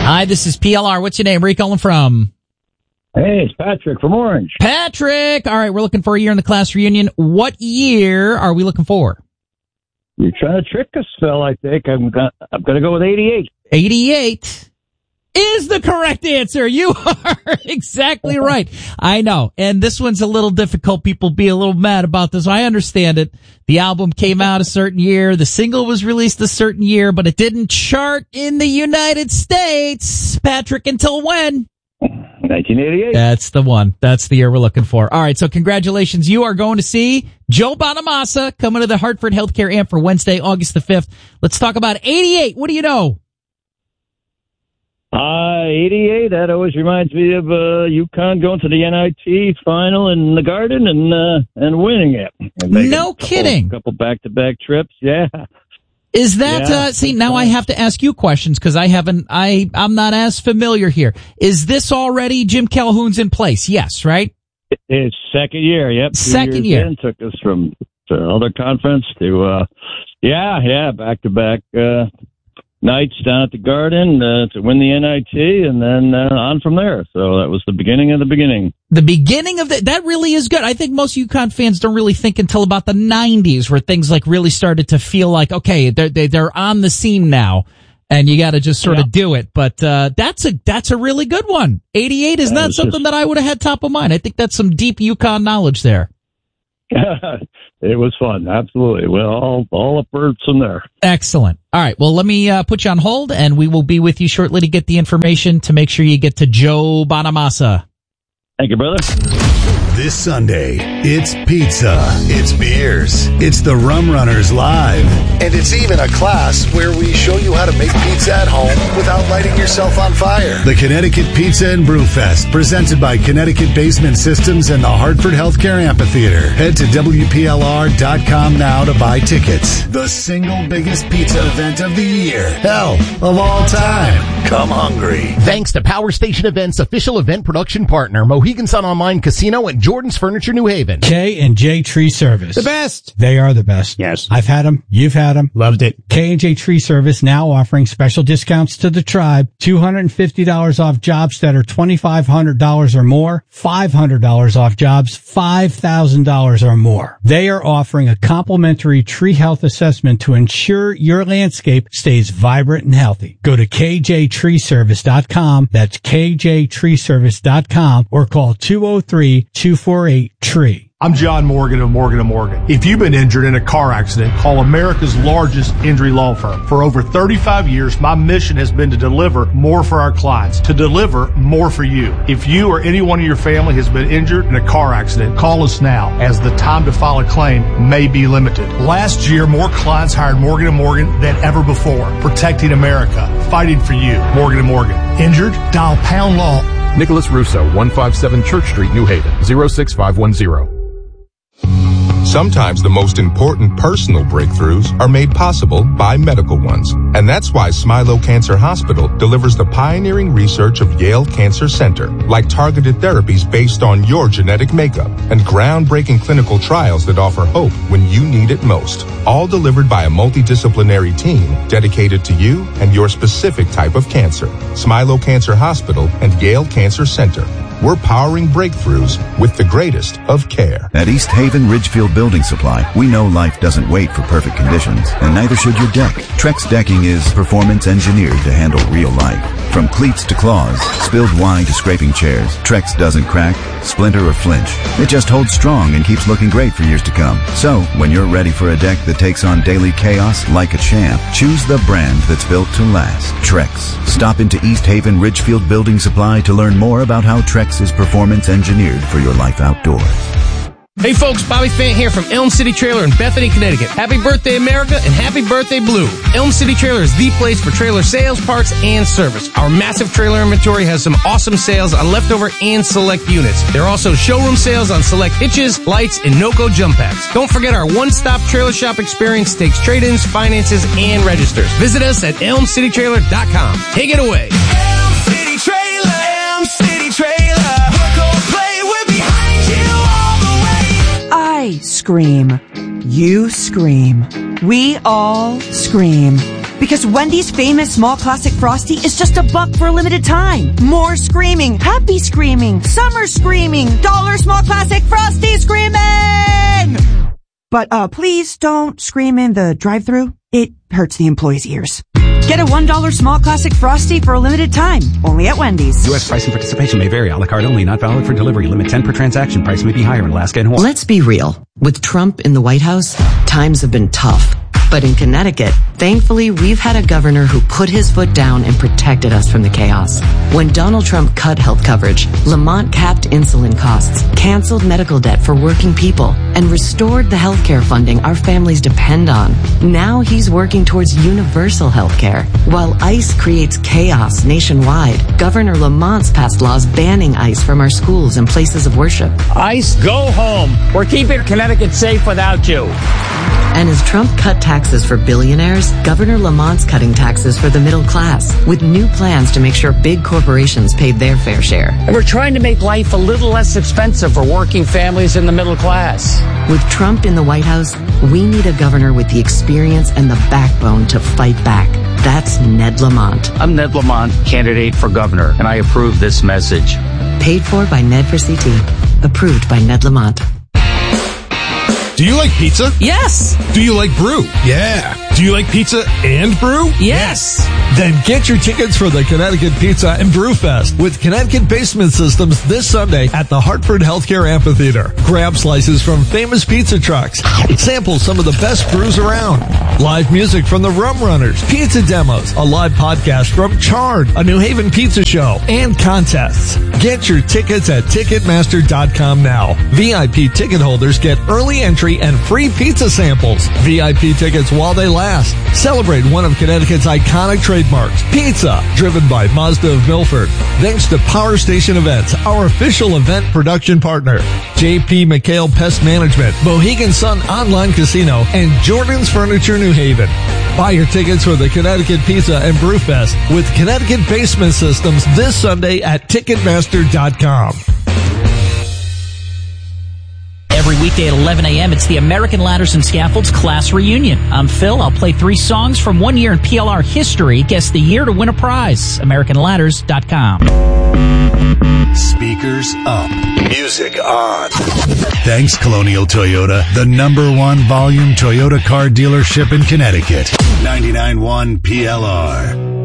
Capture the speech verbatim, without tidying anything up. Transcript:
Hi, this is P L R. What's your name? Where are you calling from? Hey, it's Patrick from Orange. Patrick! All right, we're looking for a year in the class reunion. What year are we looking for? You're trying to trick us, Phil, I think. I'm gonna, I'm gonna go with eighty-eight. eighty-eight is the correct answer. You are exactly right. I know. And this one's a little difficult. People be a little mad about this. I understand it. The album came out a certain year. The single was released a certain year, but it didn't chart in the United States. Patrick, until when? nineteen eighty-eight. That's the one. That's the year we're looking for. All right, so congratulations. You are going to see Joe Bonamassa coming to the Hartford Healthcare Amp for Wednesday, August the fifth. Let's talk about eighty-eight. What do you know? Uh, eighty-eight, that always reminds me of uh, UConn going to the N I T final in the Garden and uh, and winning it. And no a couple, kidding. A couple back-to-back trips, yeah. Is that, yeah, uh, see, now I have to ask you questions because I haven't, I, I'm not as familiar here. Is this already Jim Calhoun's in place? Yes, right? It's second year, yep. Two second years year. In, took us from the other conference to, uh, yeah, yeah, back-to-back, uh, nights down at the Garden uh, to win the N I T, and then uh, on from there. So that was the beginning of the beginning. The beginning of the, that really is good. I think most UConn fans don't really think until about the nineties where things like really started to feel like, okay, they're, they, they're on the scene now, and you got to just sort yeah. of do it. But uh, that's a that's a really good one. eighty-eight is that not something just... that I would have had top of mind. I think that's some deep UConn knowledge there. It was fun, absolutely. Well, all, all upwards from there. Excellent. All right, well, let me uh, put you on hold, and we will be with you shortly to get the information to make sure you get to Joe Bonamassa. Thank you, brother. This Sunday, it's pizza, it's beers, it's the Rum Runners Live. And it's even a class where we show you how to make pizza at home without lighting yourself on fire. The Connecticut Pizza and Brew Fest, presented by Connecticut Basement Systems and the Hartford Healthcare Amphitheater. Head to W P L R dot com now to buy tickets. The single biggest pizza event of the year. Hell, of all time. Come hungry. Thanks to Power Station Events, official event production partner, Mohegan Sun Online Casino and Jordan's Furniture New Haven. K and J Tree Service. The best. They are the best. Yes. I've had them. You've had them. Loved it. K and J Tree Service now offering special discounts to the tribe. two hundred fifty dollars off jobs that are twenty-five hundred dollars or more. five hundred dollars off jobs five thousand dollars or more. They are offering a complimentary tree health assessment to ensure your landscape stays vibrant and healthy. Go to K J tree service dot com. That's K J tree service dot com or call two oh three, two four eight, tree. I'm John Morgan of Morgan and Morgan. If you've been injured in a car accident, call America's largest injury law firm. For over thirty-five years, my mission has been to deliver more for our clients, to deliver more for you. If you or anyone in your family has been injured in a car accident, call us now, as the time to file a claim may be limited. Last year, more clients hired Morgan and Morgan than ever before, protecting America, fighting for you. Morgan and Morgan. Injured? Dial pound law. Nicholas Russo, one fifty-seven Church Street, New Haven, zero six five one zero. Sometimes the most important personal breakthroughs are made possible by medical ones. And that's why Smilow Cancer Hospital delivers the pioneering research of Yale Cancer Center, like targeted therapies based on your genetic makeup and groundbreaking clinical trials that offer hope when you need it most. All delivered by a multidisciplinary team dedicated to you and your specific type of cancer. Smilow Cancer Hospital and Yale Cancer Center. We're powering breakthroughs with the greatest of care. At East Haven Ridgefield Building Supply, we know life doesn't wait for perfect conditions, and neither should your deck. Trex Decking is performance engineered to handle real life. From cleats to claws, spilled wine to scraping chairs, Trex doesn't crack, splinter, or flinch. It just holds strong and keeps looking great for years to come. So, when you're ready for a deck that takes on daily chaos like a champ, choose the brand that's built to last. Trex. Stop into East Haven Ridgefield Building Supply to learn more about how Trex is performance engineered for your life outdoors. Hey folks, Bobby Fant here from Elm City Trailer in Bethany, Connecticut. Happy birthday, America, and happy birthday, Blue. Elm City Trailer is the place for trailer sales, parts, and service. Our massive trailer inventory has some awesome sales on leftover and select units. There are also showroom sales on select hitches, lights, and NOCO jump packs. Don't forget our one-stop trailer shop experience takes trade-ins, finances, and registers. Visit us at elm city trailer dot com. Take it away. Elm City Trailer, Elm City Trailer. Work or play, we're behind you all the way. I scream. You scream. We all scream. Because Wendy's famous small classic Frosty is just a buck for a limited time. More screaming, happy screaming, summer screaming, dollar small classic Frosty screaming! But, uh, please don't scream in the drive-thru. It hurts the employees' ears. Get a one dollar small classic Frosty for a limited time. Only at Wendy's. U S price and participation may vary. A la carte only. Not valid for delivery. Limit ten per transaction. Price may be higher in Alaska and Hawaii. Let's be real. With Trump in the White House, times have been tough. But in Connecticut, thankfully, we've had a governor who put his foot down and protected us from the chaos. When Donald Trump cut health coverage, Lamont capped insulin costs, canceled medical debt for working people, and restored the healthcare funding our families depend on. Now he's working towards universal healthcare. While ICE creates chaos nationwide, Governor Lamont's passed laws banning ICE from our schools and places of worship. ICE, go home. We're keeping Connecticut safe without you. And as Trump cut taxes for billionaires, Governor Lamont's cutting taxes for the middle class, with new plans to make sure big corporations paid their fair share. And we're trying to make life a little less expensive for working families in the middle class. With Trump in the White House, we need a governor with the experience and the backbone to fight back. That's Ned Lamont. I'm Ned Lamont, candidate for governor, and I approve this message. Paid for by Ned for C T. Approved by Ned Lamont. Do you like pizza? Yes. Do you like brew? Yeah. Do you like pizza and brew? Yes. Then get your tickets for the Connecticut Pizza and Brew Fest with Connecticut Basement Systems this Sunday at the Hartford Healthcare Amphitheater. Grab slices from famous pizza trucks. Sample some of the best brews around. Live music from the Rum Runners, pizza demos, a live podcast from Charred, a New Haven pizza show, and contests. Get your tickets at Ticketmaster dot com now. V I P ticket holders get early entry and free pizza samples. V I P tickets while they last. Celebrate one of Connecticut's iconic trademarks, pizza, driven by Mazda of Milford. Thanks to Power Station Events, our official event production partner, J P McHale Pest Management, Mohegan Sun Online Casino, and Jordan's Furniture New Haven. Buy your tickets for the Connecticut Pizza and Brew Fest with Connecticut Basement Systems this Sunday at Ticketmaster dot com. Every weekday at eleven a.m., it's the American Ladders and Scaffolds Class Reunion. I'm Phil. I'll play three songs from one year in P L R history. Guess the year to win a prize. American Ladders dot com. Speakers up. Music on. Thanks, Colonial Toyota, the number one volume Toyota car dealership in Connecticut. ninety-nine point one P L R.